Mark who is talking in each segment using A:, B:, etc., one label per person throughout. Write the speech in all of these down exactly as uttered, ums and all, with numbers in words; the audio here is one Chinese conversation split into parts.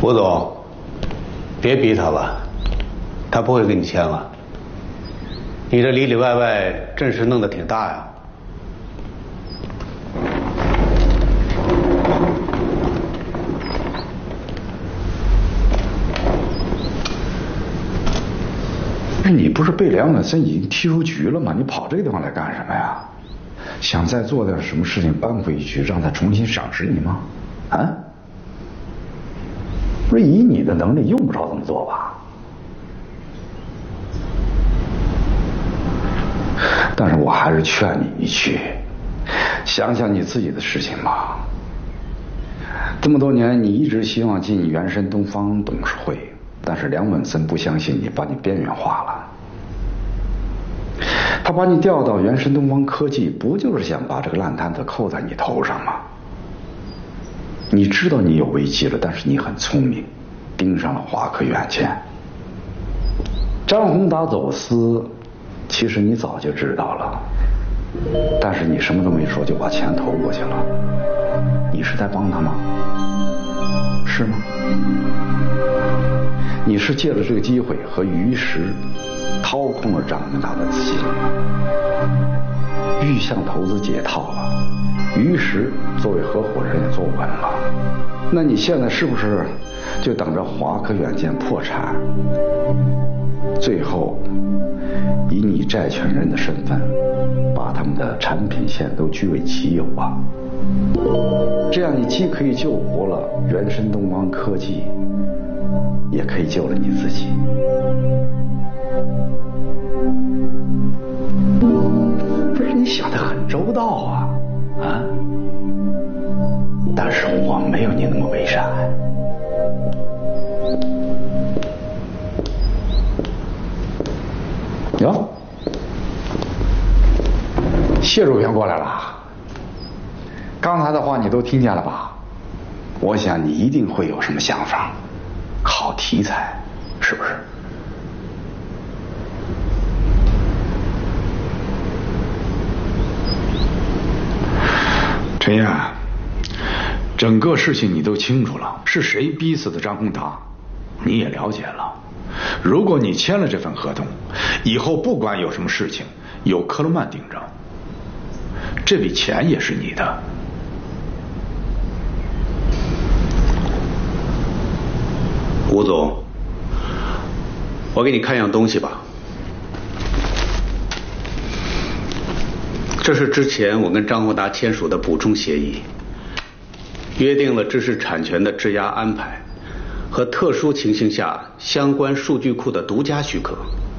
A: 吴总，别逼他了，他不会跟你签了。你这里里外外阵势弄得挺大呀。
B: 不是你不是被梁远森已经踢出局了吗？你跑这个地方来干什么呀？想再做点什么事情扳回一局，让他重新赏识你吗？啊？不是以你的能力用不着这么做吧？但是我还是劝你一句，想想你自己的事情吧。这么多年，你一直希望进原神东方董事会，但是梁文森不相信你，把你边缘化了。他把你调到原神东方科技，不就是想把这个烂摊子扣在你头上吗？你知道你有危机了，但是你很聪明，盯上了华科远见。张宏达走私，其实你早就知道了，但是你什么都没说就把钱投过去了。你是在帮他吗？是吗？你是借了这个机会和于石掏空了张宏达的资金，玉象投资解套了，于石作为合伙人也坐稳了，那你现在是不是就等着华科远见破产，最后以你债权人的身份把他们的产品线都据为己有啊？这样你既可以救活了原神东方科技，也可以救了你自己。不是你想得很周到啊啊！但是我没有你那么伪善。哟，谢主编过来了。刚才的话你都听见了吧？我想你一定会有什么想法，好题材，是不是？陈燕，整个事情你都清楚了，是谁逼死的张宏达，你也了解了。如果你签了这份合同，以后不管有什么事情，有科罗曼顶着，这笔钱也是你的。
A: 吴总，我给你看样东西吧。这是之前我跟张宏达签署的补充协议，约定了知识产权的质押安排和特殊情形下相关数据库的独家许可。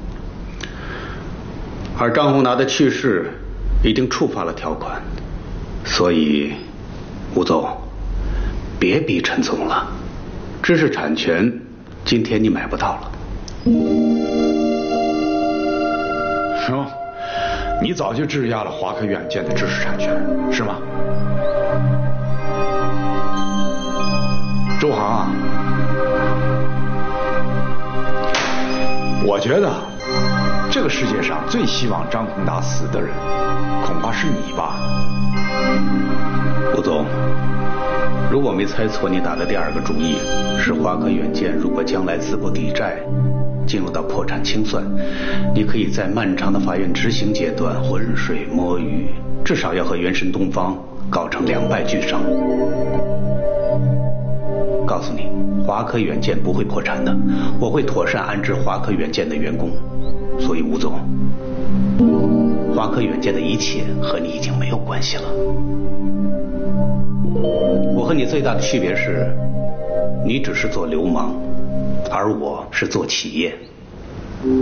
A: 而张宏达的去世已经触发了条款，所以吴总，别逼陈总了，知识产权今天你买不到了。
B: 说，你早就质押了华科远见的知识产权，是吗？周航啊，我觉得这个世界上最希望张宏达死的人，恐怕是你吧。
A: 吴总，如果没猜错，你打的第二个主意是华科远见如果将来资不抵债，进入到破产清算，你可以在漫长的法院执行阶段浑水摸鱼，至少要和原神东方搞成两败俱伤。告诉你，华科远见不会破产的，我会妥善安置华科远见的员工。所以吴总，华科远见的一切和你已经没有关系了。我和你最大的区别是，你只是做流氓，而我是做企业。